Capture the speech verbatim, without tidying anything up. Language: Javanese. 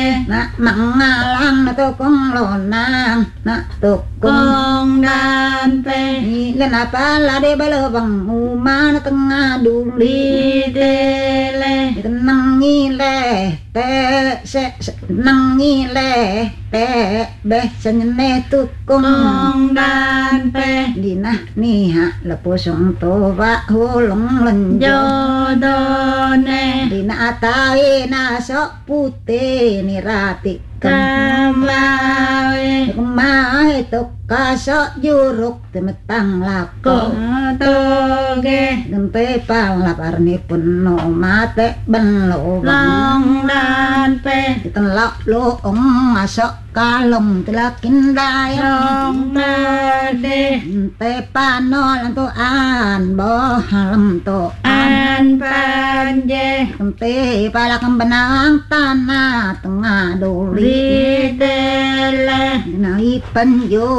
nak mangalang na tukong lonang nak tukong dan pe ilan apala de balabang uma na tengah duli dele tenang ngile te se tenang ngile te beh senyene tukong dan pe dinah niha lepusong toba hulung lenjo jodone dina atai na sok putih ni rati kamawe kemai tok kasok juruk temetang lako toge gempe palapar ni pun no mate ben lo long dan pe ditelok lo ong asok kalong telakin dayong tade te panol to an boh halem to an panje gempe palakam benang tanah tengah doli dele nai penjo